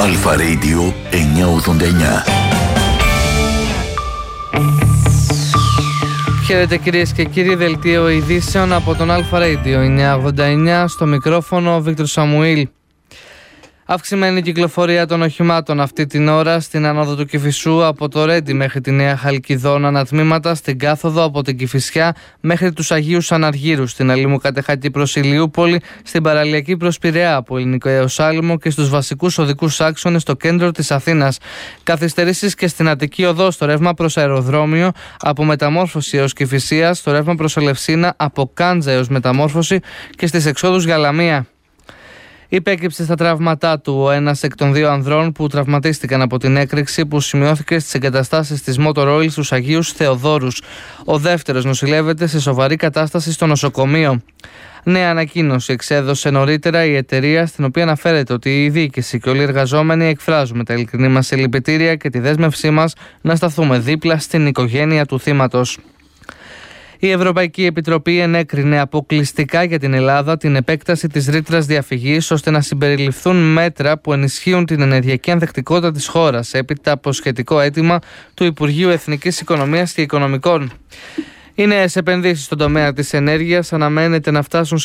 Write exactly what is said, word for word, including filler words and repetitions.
Αλφα Radio εννιακόσια ογδόντα εννιά. Χαίρετε κυρίες και κύριοι, δελτίο ειδήσεων από τον Αλφα Radio εννιακόσια ογδόντα εννιά, στο μικρόφωνο Βίκτορ Σαμουήλ. Αυξημένη κυκλοφορία των οχημάτων αυτή την ώρα στην άνοδο του Κηφισού από το Ρέντι μέχρι τη Νέα Χαλκιδόνα ανατμήματα, στην κάθοδο από την Κηφισιά μέχρι τους Αγίους Αναργύρους, στην Αλήμου Κατεχάκη προς Ηλιούπολη, στην παραλιακή προς Πειραιά από Ελληνικό έως Άλυμο και στους βασικούς οδικούς άξονες στο κέντρο της Αθήνας. Καθυστερήσεις και στην Αττική Οδό στο ρεύμα προς Αεροδρόμιο από Μεταμόρφωση έως Κηφισία, στο ρεύμα προς Ελευσίνα από Κάντζα έως Μεταμόρφωση και στις εξόδους για Λαμία. Υπέκυψε στα τραύματά του ο ένας εκ των δύο ανδρών που τραυματίστηκαν από την έκρηξη που σημειώθηκε στις εγκαταστάσεις της Motor Oil στους Αγίους Θεοδόρους. Ο δεύτερος νοσηλεύεται σε σοβαρή κατάσταση στο νοσοκομείο. Νέα ανακοίνωση εξέδωσε νωρίτερα η εταιρεία, στην οποία αναφέρεται ότι η διοίκηση και όλοι οι εργαζόμενοι εκφράζουμε τα ειλικρινή μας συλληπιτήρια και τη δέσμευσή μας να σταθούμε δίπλα στην οικογένεια του θύματος. Η Ευρωπαϊκή Επιτροπή ενέκρινε αποκλειστικά για την Ελλάδα την επέκταση της ρήτρας διαφυγής ώστε να συμπεριληφθούν μέτρα που ενισχύουν την ενεργειακή ανθεκτικότητα της χώρας, έπειτα από σχετικό αίτημα του Υπουργείου Εθνικής Οικονομίας και Οικονομικών. Οι νέες επενδύσεις στον τομέα της ενέργειας αναμένεται να φτάσουν